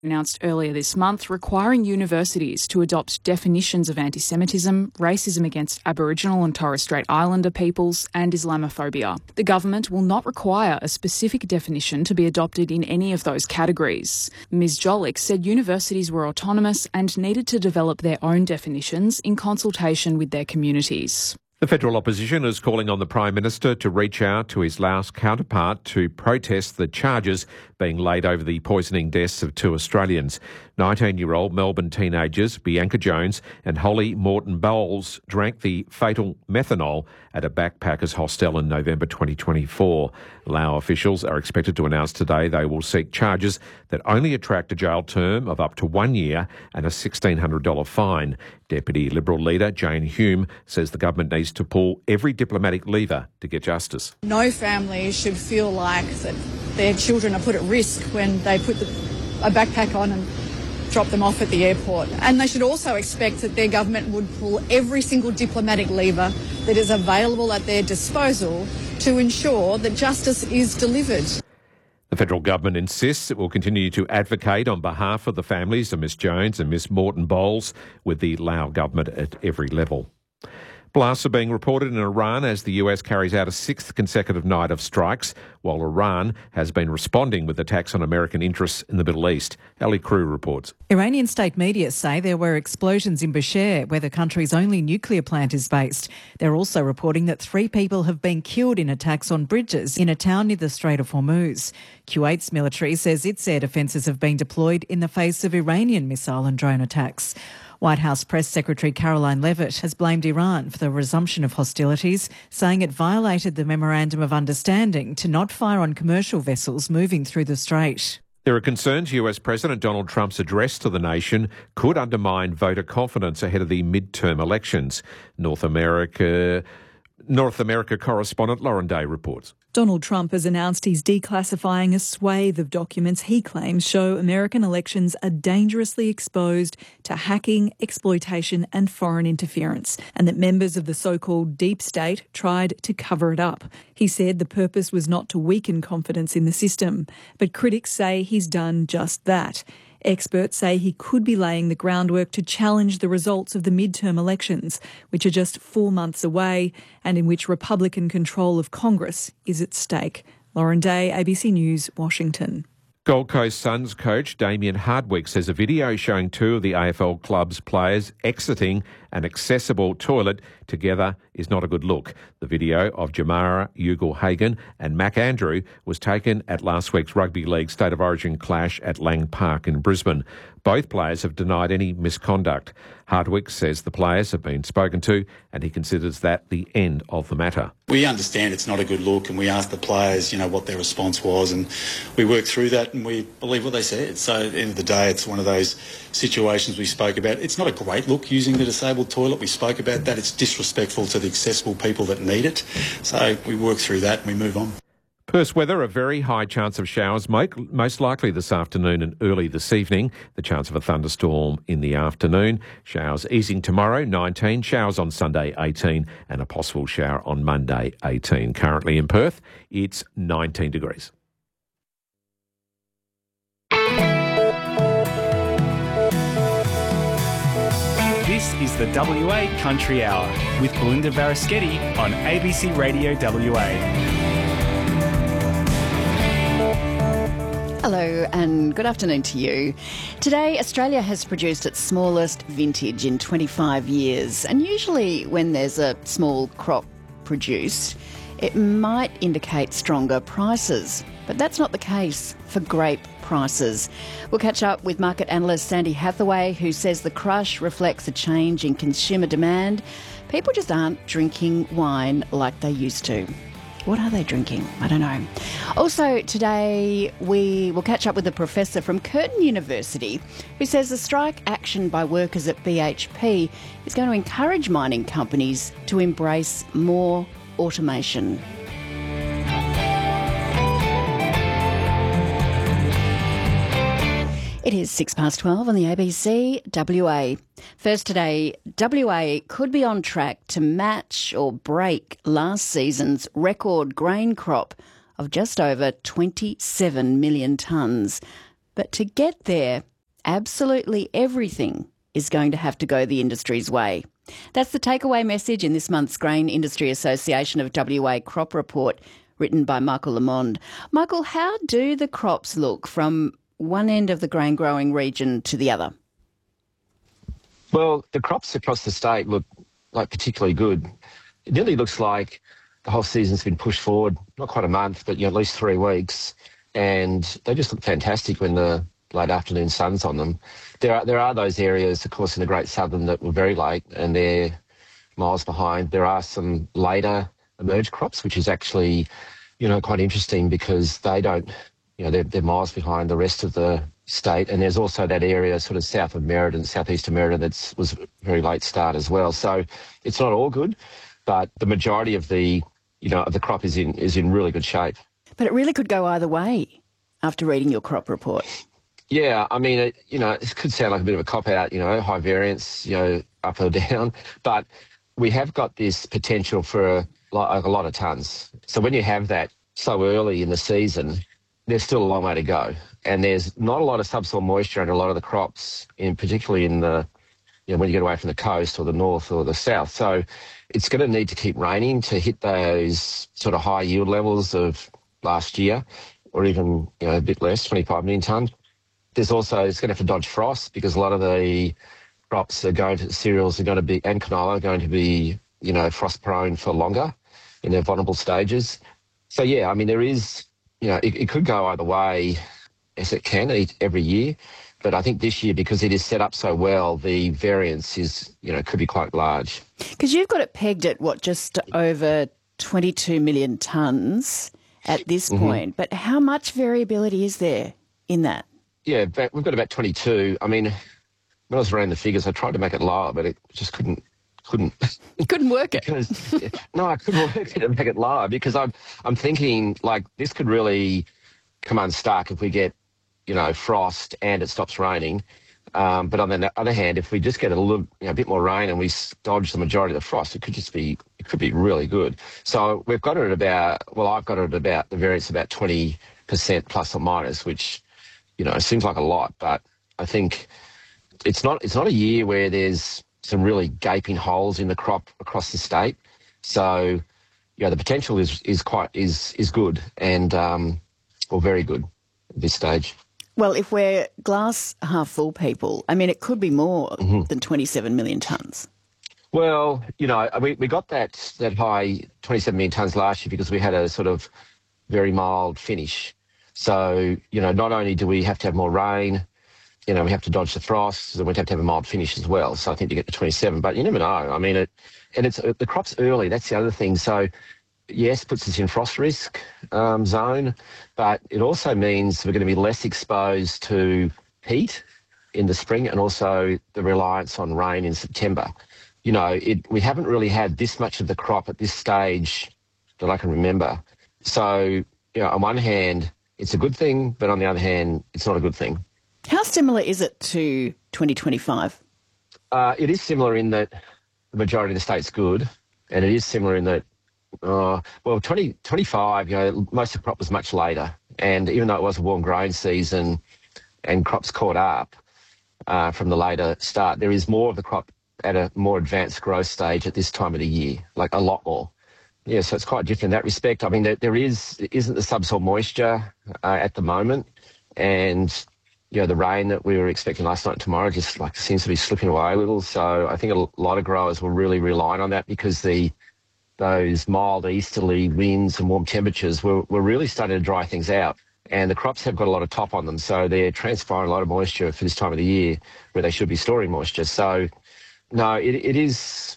announced earlier this month requiring universities to adopt definitions of anti-Semitism, racism against Aboriginal and Torres Strait Islander peoples and Islamophobia. The government will not require a specific definition to be adopted in any of those categories. Ms Jolik said universities were autonomous and needed to develop their own definitions in consultation with their communities. The federal opposition is calling on the Prime Minister to reach out to his Laos counterpart to protest the charges being laid over the poisoning deaths of two Australians. 19-year-old Melbourne teenagers Bianca Jones and Holly Morton Bowles drank the fatal methanol at a backpackers hostel in November 2024. Lao officials are expected to announce today they will seek charges that only attract a jail term of up to 1 year and a $1,600 fine. Deputy Liberal leader Jane Hume says the government needs to pull every diplomatic lever to get justice. No family should feel like that their children are put at risk when they put a backpack on and drop them off at the airport. And they should also expect that their government would pull every single diplomatic lever that is available at their disposal to ensure that justice is delivered. The federal government insists it will continue to advocate on behalf of the families of Miss Jones and Miss Morton Bowles with the Lao government at every level. Blasts are being reported in Iran as the US carries out a sixth consecutive night of strikes, while Iran has been responding with attacks on American interests in the Middle East. Ali Crew reports. Iranian state media say there were explosions in Bushehr, where the country's only nuclear plant is based. They're also reporting that 3 people have been killed in attacks on bridges in a town near the Strait of Hormuz. Kuwait's military says its air defences have been deployed in the face of Iranian missile and drone attacks. White House Press Secretary Caroline Leavitt has blamed Iran for the resumption of hostilities, saying it violated the Memorandum of Understanding to not fire on commercial vessels moving through the strait. There are concerns US President Donald Trump's address to the nation could undermine voter confidence ahead of the midterm elections. North America correspondent Lauren Day reports. Donald Trump has announced he's declassifying a swathe of documents he claims show American elections are dangerously exposed to hacking, exploitation and foreign interference, and that members of the so-called deep state tried to cover it up. He said the purpose was not to weaken confidence in the system, but critics say he's done just that. Experts say he could be laying the groundwork to challenge the results of the midterm elections, which are just 4 months away and in which Republican control of Congress is at stake. Lauren Day, ABC News, Washington. Gold Coast Suns coach Damien Hardwick says a video showing 2 of the AFL club's players exiting an accessible toilet together is not a good look. The video of Jamara Ugle-Hagan and Mac Andrew was taken at last week's Rugby League State of Origin clash at Lang Park in Brisbane. Both players have denied any misconduct. Hardwick says the players have been spoken to and he considers that the end of the matter. We understand it's not a good look and we asked the players, what their response was, and we worked through that and we believe what they said. So at the end of the day, it's one of those situations we spoke about. It's not a great look using the disabled toilet. We spoke about that. It's disrespectful to the accessible people that need it. So we work through that and we move on. Perth weather, a very high chance of showers, most likely this afternoon and early this evening. The chance of a thunderstorm in the afternoon. Showers easing tomorrow, 19. Showers on Sunday, 18. And a possible shower on Monday, 18. Currently in Perth, it's 19 degrees. This is the WA Country Hour with Belinda Varaschetti on ABC Radio WA. Hello and good afternoon to you. Today, Australia has produced its smallest vintage in 25 years. And usually when there's a small crop produced, it might indicate stronger prices. But that's not the case for grape prices. We'll catch up with market analyst Sandy Hathaway, who says the crush reflects a change in consumer demand. People just aren't drinking wine like they used to. What are they drinking? I don't know. Also today we will catch up with a professor from Curtin University who says the strike action by workers at BHP is going to encourage mining companies to embrace more automation. It is 12:06 on the ABC WA. First today, WA could be on track to match or break last season's record grain crop of just over 27 million tonnes. But to get there, absolutely everything is going to have to go the industry's way. That's the takeaway message in this month's Grain Industry Association of WA crop report, written by Michael Lamond. Michael, how do the crops look from one end of the grain growing region to the other? Well, the crops across the state look like particularly good. It nearly looks like the whole season's been pushed forward, not quite a month, but at least 3 weeks. And they just look fantastic when the late afternoon sun's on them. There are those areas, of course, in the Great Southern that were very late and they're miles behind. There are some later emerged crops, which is actually, quite interesting because they don't, they're miles behind the rest of the state. And there's also that area sort of south of Merredin, southeast of Merredin, that was very late start as well. So it's not all good, but the majority of the crop is in really good shape. But it really could go either way after reading your crop report. Yeah, I mean, it could sound like a bit of a cop-out, high variance, up or down, but we have got this potential for a lot of tonnes. So when you have that so early in the season, there's still a long way to go. And there's not a lot of subsoil moisture under a lot of the crops, particularly in the, when you get away from the coast or the north or the south. So it's going to need to keep raining to hit those sort of high yield levels of last year, or even, a bit less, 25 million tonnes. It's going to have to dodge frost because a lot of the crops cereals are going to be, and canola are going to be, frost prone for longer in their vulnerable stages. So, yeah, I mean, there is, it could go either way as it can every year. But I think this year, because it is set up so well, the variance is, could be quite large. Because you've got it pegged at, just over 22 million tonnes at this point. But how much variability is there in that? Yeah, we've got about 22. I mean, when I was running the figures, I tried to make it lower, but it just couldn't. Couldn't work it. No, I couldn't work it and make it lower because I'm thinking like this could really come unstuck if we get, frost and it stops raining. But on the other hand, if we just get a bit more rain and we dodge the majority of the frost, it could be really good. So we've got it at about, I've got it at about the variance about 20% plus or minus, which, seems like a lot, but I think it's not a year where there's some really gaping holes in the crop across the state. So, the potential is good and, very good at this stage. Well, if we're glass half full people, I mean, it could be more than 27 million tonnes. Well, we got that high 27 million tonnes last year because we had a sort of very mild finish. So, not only do we have to have more rain, we have to dodge the frost, and we have to have a mild finish as well. So I think you get to 27, but you never know. I mean, the crop's early. That's the other thing. So, yes, puts us in frost risk zone, but it also means we're going to be less exposed to heat in the spring and also the reliance on rain in September. We haven't really had this much of the crop at this stage that I can remember. So, on one hand, it's a good thing, but on the other hand, it's not a good thing. How similar is it to 2025? It is similar in that the majority of the state's good, and it is similar in that, 2025, most of the crop was much later, and even though it was a warm growing season and crops caught up from the later start, there is more of the crop at a more advanced growth stage at this time of the year, like a lot more. Yeah, so it's quite different in that respect. I mean, there isn't the subsoil moisture at the moment, and the rain that we were expecting last night and tomorrow just seems to be slipping away a little. So I think a lot of growers will really rely on that because those mild easterly winds and warm temperatures were really starting to dry things out. And the crops have got a lot of top on them, so they're transpiring a lot of moisture for this time of the year where they should be storing moisture. So, no, it is,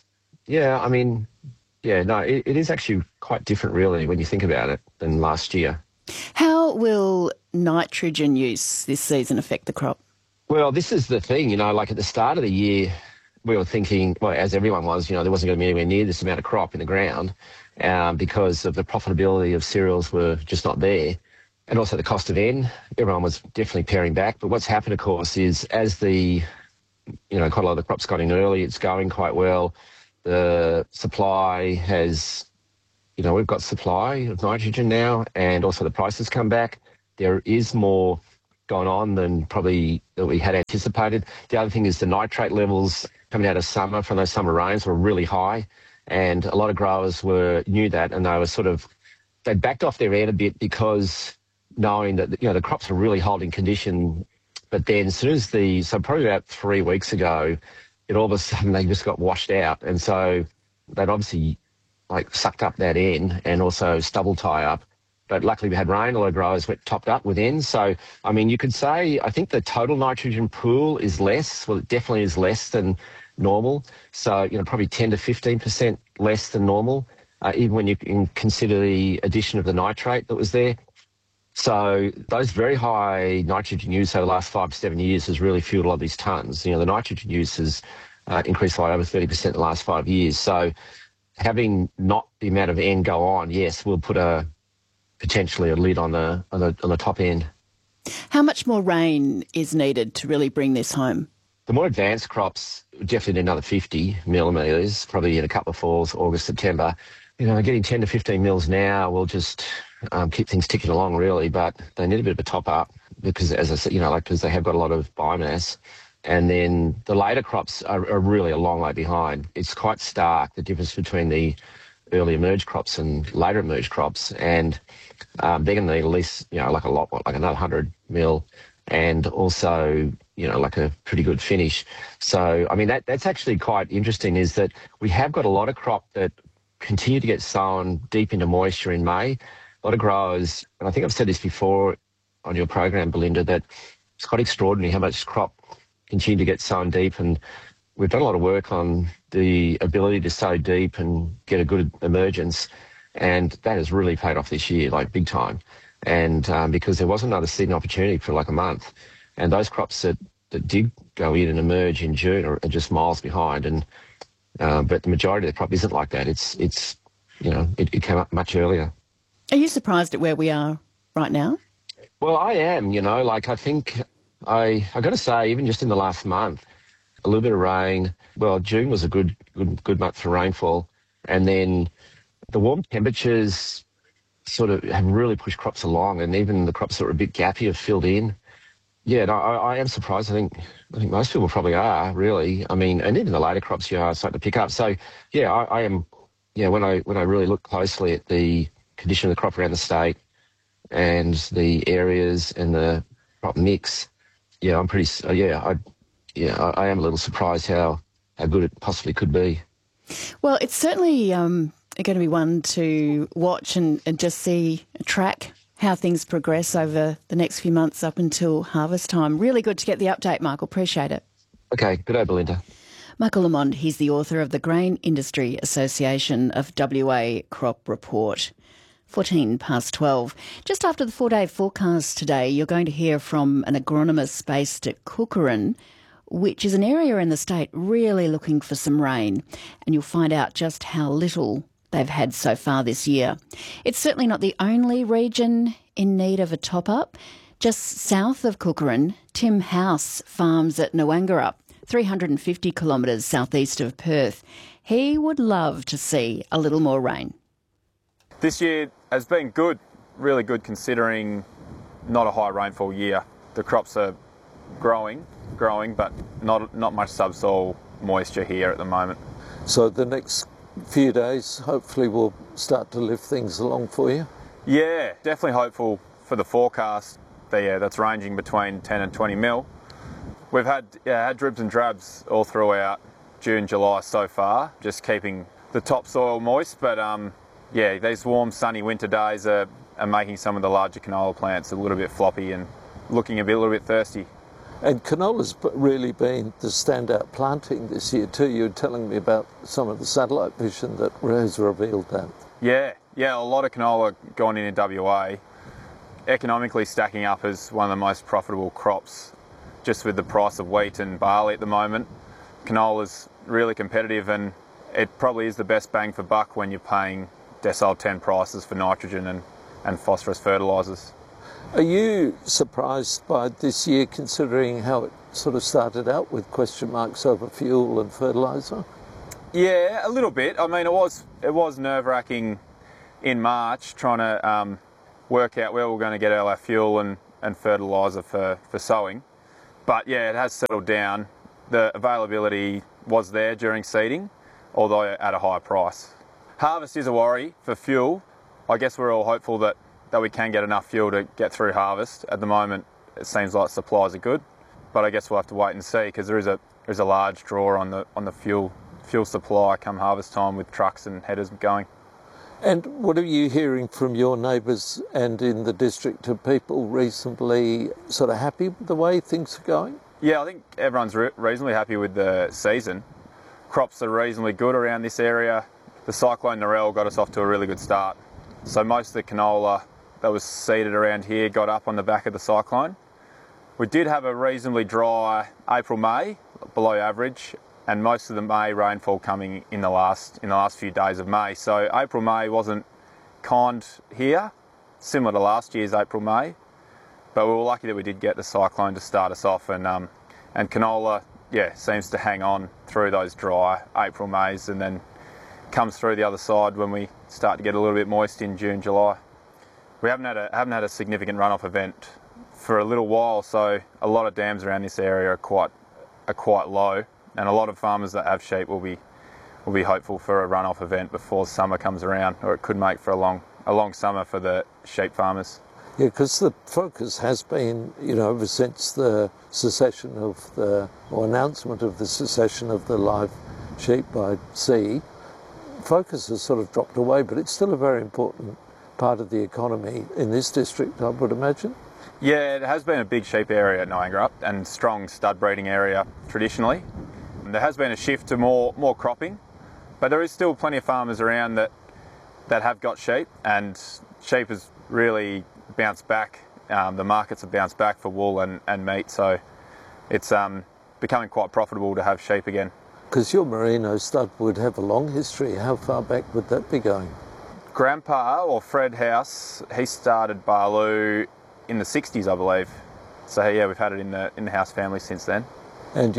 it is actually quite different really when you think about it than last year. How will nitrogen use this season affect the crop? Well, this is the thing, like at the start of the year, we were thinking, well, as everyone was, there wasn't going to be anywhere near this amount of crop in the ground because of the profitability of cereals were just not there. And also the cost of N, everyone was definitely paring back. But what's happened, of course, is as quite a lot of the crops got in early, it's going quite well. The supply has, we've got supply of nitrogen now, and also the prices come back. There is more gone on than probably that we had anticipated. The other thing is the nitrate levels coming out of summer from those summer rains were really high, and a lot of growers knew that, and they backed off their end a bit because knowing that the crops are really holding condition. But then as soon as so probably about 3 weeks ago, all of a sudden they just got washed out, and so they'd obviously sucked up that N and also stubble tie up. But luckily we had rain, a lot of growers went topped up with N. So, I mean, you could say, I think the total nitrogen pool is less. Well, it definitely is less than normal. So, probably 10 to 15% less than normal, even when you can consider the addition of the nitrate that was there. So those very high nitrogen use over the last 5 to 7 years has really fueled a lot of these tonnes. The nitrogen use has increased by over 30% in the last 5 years. So having not the amount of N go on, yes, will put potentially a lid on the top end. How much more rain is needed to really bring this home? The more advanced crops definitely need another 50 millimetres, probably in a couple of falls, August, September. Getting 10 to 15 mils now will just keep things ticking along, really, but they need a bit of a top up because, as I said, because they have got a lot of biomass. And then the later crops are really a long way behind. It's quite stark, the difference between the early emerged crops and later emerged crops. And they're going to need at least, like another 100 mil and also, like a pretty good finish. So, I mean, that's actually quite interesting, is that we have got a lot of crop that continue to get sown deep into moisture in May. A lot of growers, and I think I've said this before on your program, Belinda, that it's quite extraordinary how much crop continue to get sown deep, and we've done a lot of work on the ability to sow deep and get a good emergence, and that has really paid off this year, big time. And because there wasn't another seeding opportunity for a month, and those crops that did go in and emerge in June are just miles behind. And but the majority of the crop isn't like that. It came up much earlier. Are you surprised at where we are right now? Well, I am. I think I got to say, even just in the last month, a little bit of rain. Well, June was a good month for rainfall, and then the warm temperatures sort of have really pushed crops along, and even the crops that were a bit gappy have filled in. Yeah, no, I am surprised. I think most people probably are, really. I mean, and even the later crops, are starting to pick up. So, yeah, I am. Yeah, when I really look closely at the condition of the crop around the state and the areas and the crop mix, yeah, I'm pretty. I am a little surprised how good it possibly could be. Well, it's certainly going to be one to watch and just track how things progress over the next few months up until harvest time. Really good to get the update, Michael. Appreciate it. Okay, good day, Belinda. Michael Lamond, he's the author of the Grain Industry Association of WA Crop Report. 12:14. Just after the 4-day forecast today, you're going to hear from an agronomist based at Cookeran, which is an area in the state really looking for some rain, and you'll find out just how little they've had so far this year. It's certainly not the only region in need of a top-up. Just south of Cookeran, Tim House farms at Noangarup, 350 kilometres southeast of Perth. He would love to see a little more rain. This year has been good, really good, considering not a high rainfall year. The crops are growing, but not much subsoil moisture here at the moment. So the next few days hopefully will start to lift things along for you? Yeah, definitely hopeful for the forecast. That's ranging between 10 and 20 mil. We've had dribs and drabs all throughout June, July so far, just keeping the topsoil moist, but these warm, sunny winter days are making some of the larger canola plants a little bit floppy and looking a little bit thirsty. And canola's really been the standout planting this year too. You were telling me about some of the satellite vision that has revealed that. Yeah, a lot of canola gone in WA, economically stacking up as one of the most profitable crops, just with the price of wheat and barley at the moment. Canola's really competitive, and it probably is the best bang for buck when you're paying decile 10 prices for nitrogen and phosphorus fertilisers. Are you surprised by this year, considering how it sort of started out with question marks over fuel and fertiliser? Yeah, a little bit. I mean, it was nerve-wracking in March, trying to work out where we're going to get all our fuel and and fertiliser for sowing. But yeah, it has settled down. The availability was there during seeding, although at a higher price. Harvest is a worry for fuel. I guess we're all hopeful that we can get enough fuel to get through harvest. At the moment, it seems like supplies are good, but I guess we'll have to wait and see, because there is a large draw on the fuel supply come harvest time, with trucks and headers going. And what are you hearing from your neighbours and in the district? Are people reasonably sort of happy with the way things are going? Yeah, I think everyone's reasonably happy with the season. Crops are reasonably good around this area. The cyclone Narelle got us off to a really good start. So most of the canola that was seeded around here got up on the back of the cyclone. We did have a reasonably dry April-May, below average, and most of the May rainfall coming in the last few days of May. So April-May wasn't kind here, similar to last year's April-May, but we were lucky that we did get the cyclone to start us off, and canola, seems to hang on through those dry April-Mays, and then comes through the other side when we start to get a little bit moist in June, July. We haven't had a significant runoff event for a little while, so a lot of dams around this area are quite low, and a lot of farmers that have sheep will be hopeful for a runoff event before summer comes around, or it could make for a long summer for the sheep farmers. Yeah, because the focus has been, ever since the announcement of the cessation of the live sheep by sea, focus has sort of dropped away, but it's still a very important part of the economy in this district, I would imagine. Yeah, it has been a big sheep area at Noangarup, and strong stud breeding area traditionally. There has been a shift to more cropping, but there is still plenty of farmers around that have got sheep, and sheep has really bounced back. The markets have bounced back for wool and meat, so it's becoming quite profitable to have sheep again. Because your merino stud would have a long history. How far back would that be going? Grandpa, or Fred House, he started Barloo in the 60s, I believe. So yeah, we've had it in the House family since then. And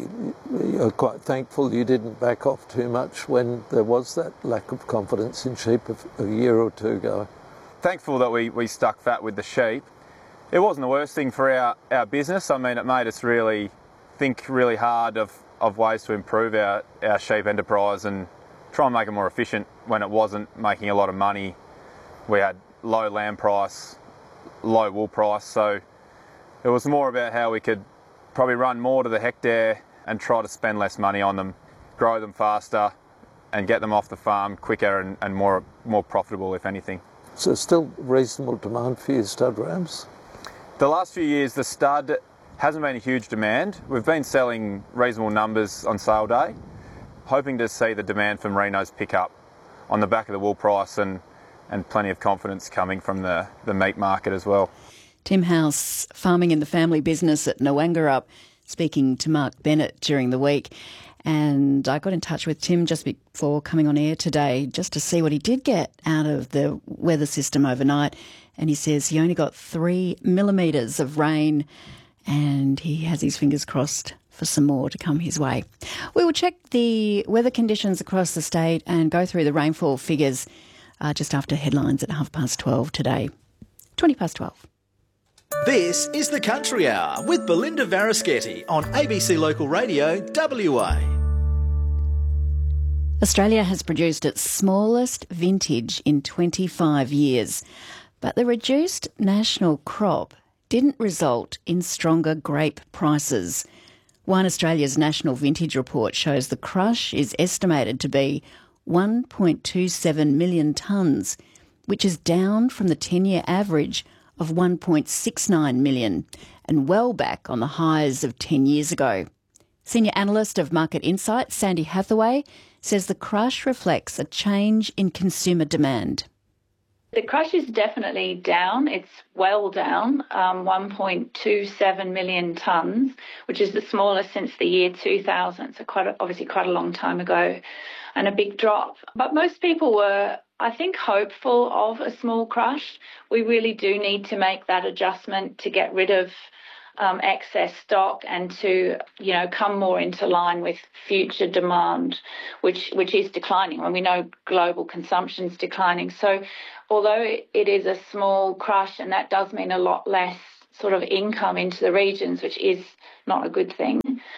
you're quite thankful you didn't back off too much when there was that lack of confidence in sheep a year or two ago? Thankful that we stuck fat with the sheep. It wasn't the worst thing for our business. I mean, it made us really think really hard of ways to improve our sheep enterprise and try and make it more efficient when it wasn't making a lot of money. We had low lamb price, low wool price, so it was more about how we could probably run more to the hectare and try to spend less money on them, grow them faster and get them off the farm quicker and more profitable, if anything. So still reasonable demand for your stud rams? The last few years the stud hasn't been a huge demand. We've been selling reasonable numbers on sale day, hoping to see the demand for merinos pick up on the back of the wool price and plenty of confidence coming from the meat market as well. Tim House, farming in the family business at Noangarup, speaking to Mark Bennett during the week. And I got in touch with Tim just before coming on air today just to see what he did get out of the weather system overnight. And he says he only got 3 millimetres of rain, and he has his fingers crossed for some more to come his way. We will check the weather conditions across the state and go through the rainfall figures just after headlines at 12:30 today. 12:20. This is the Country Hour with Belinda Varaschetti on ABC Local Radio WA. Australia has produced its smallest vintage in 25 years, but the reduced national crop didn't result in stronger grape prices. Wine Australia's national vintage report shows the crush is estimated to be 1.27 million tonnes, which is down from the 10-year average of 1.69 million and well back on the highs of 10 years ago. Senior analyst of Market Insight, Sandy Hathaway, says the crush reflects a change in consumer demand. The crush is definitely down. It's well down, 1.27 million tonnes, which is the smallest since the year 2000, so obviously quite a long time ago, and a big drop. But most people were, I think, hopeful of a small crush. We really do need to make that adjustment to get rid of excess stock and to, come more into line with future demand, which is declining. And we know global consumption is declining. So although it is a small crush, and that does mean a lot less sort of income into the regions, which is not a good thing.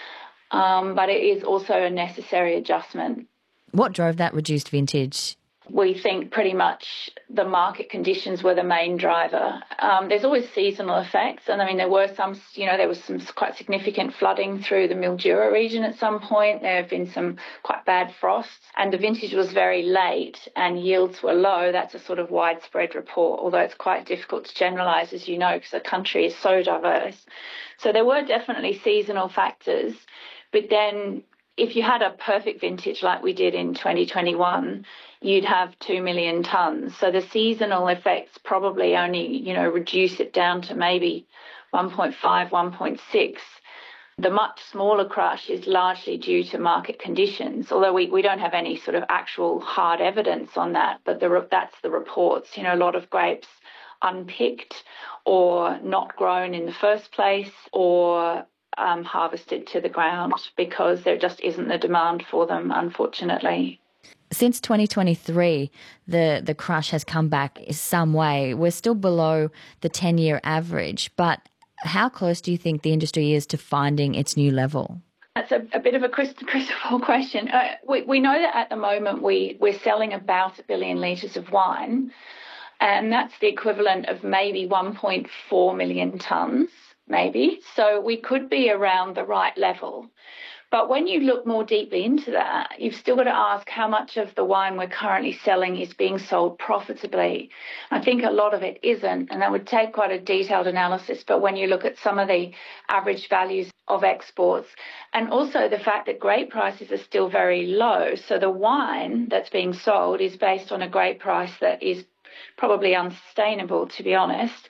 But it is also a necessary adjustment. What drove that reduced vintage? We think pretty much the market conditions were the main driver. There's always seasonal effects, and I mean there was some quite significant flooding through the Mildura region at some point. There have been some quite bad frosts, and the vintage was very late and yields were low. That's a sort of widespread report, although it's quite difficult to generalise, as you know, because the country is so diverse. So there were definitely seasonal factors, but then if you had a perfect vintage like we did in 2021, you'd have 2 million tonnes. So the seasonal effects probably only, reduce it down to maybe 1.5, 1.6. The much smaller crush is largely due to market conditions, although we don't have any sort of actual hard evidence on that, but that's the reports. A lot of grapes unpicked or not grown in the first place, or harvested to the ground because there just isn't the demand for them, unfortunately. Since 2023, the crush has come back some way. We're still below the 10-year average, but how close do you think the industry is to finding its new level? That's a bit of a crystal ball question. We know that at the moment we're selling about 1 billion litres of wine, and that's the equivalent of maybe 1.4 million tonnes. Maybe. So we could be around the right level. But when you look more deeply into that, you've still got to ask how much of the wine we're currently selling is being sold profitably. I think a lot of it isn't, and that would take quite a detailed analysis. But when you look at some of the average values of exports, and also the fact that grape prices are still very low, so the wine that's being sold is based on a grape price that is probably unsustainable, to be honest.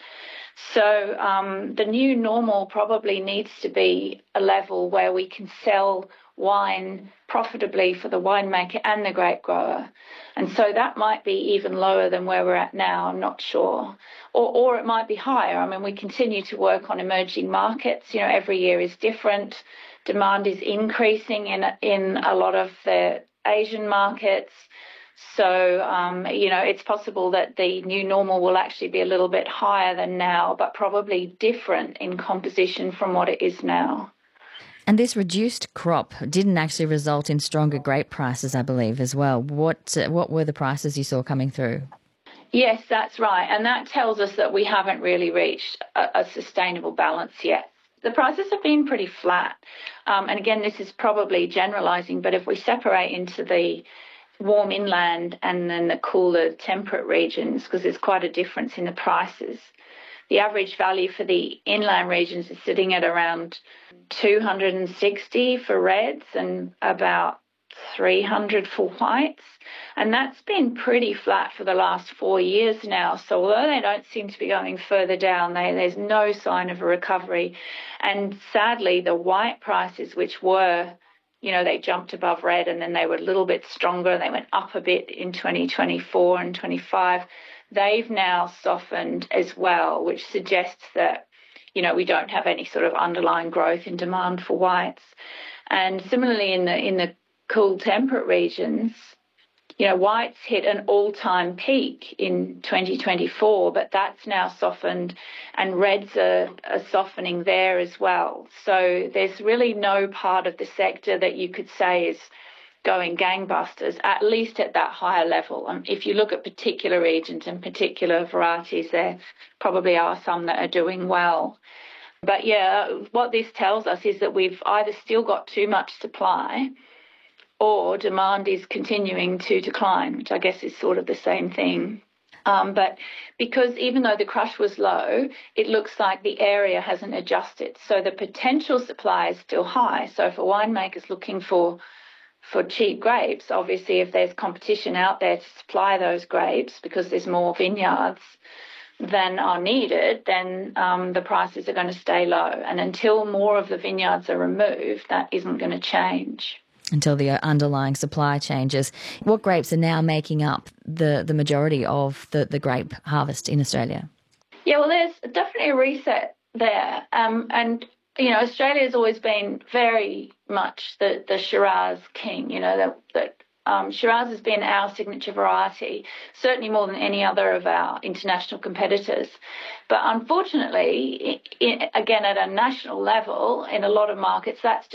So the new normal probably needs to be a level where we can sell wine profitably for the winemaker and the grape grower. And so that might be even lower than where we're at now, I'm not sure. Or it might be higher. I mean, we continue to work on emerging markets. Every year is different. Demand is increasing in a lot of the Asian markets. So, it's possible that the new normal will actually be a little bit higher than now, but probably different in composition from what it is now. And this reduced crop didn't actually result in stronger grape prices, I believe, as well. What were the prices you saw coming through? Yes, that's right. And that tells us that we haven't really reached a sustainable balance yet. The prices have been pretty flat. And again, this is probably generalising, but if we separate into the warm inland and then the cooler temperate regions, because there's quite a difference in the prices. The average value for the inland regions is sitting at around 260 for reds and about 300 for whites. And that's been pretty flat for the last 4 years now. So although they don't seem to be going further down, there's no sign of a recovery. And sadly, the white prices, which were they jumped above red and then they were a little bit stronger. They went up a bit in 2024 and 25. They've now softened as well, which suggests that, we don't have any sort of underlying growth in demand for whites. And similarly in the cool temperate regions, whites hit an all-time peak in 2024, but that's now softened, and reds are softening there as well. So there's really no part of the sector that you could say is going gangbusters, at least at that higher level. If you look at particular regions and particular varieties, there probably are some that are doing well. But yeah, what this tells us is that we've either still got too much supply or demand is continuing to decline, which I guess is sort of the same thing. But because even though the crush was low, it looks like the area hasn't adjusted. So the potential supply is still high. So for winemakers looking for cheap grapes, obviously if there's competition out there to supply those grapes because there's more vineyards than are needed, then the prices are going to stay low. And until more of the vineyards are removed, that isn't going to change. Until the underlying supply changes. What grapes are now making up the majority of the grape harvest in Australia? Yeah, well, there's definitely a reset there. And, Australia's always been very much the Shiraz king, that Shiraz has been our signature variety, certainly more than any other of our international competitors. But unfortunately, again, at a national level, in a lot of markets, that's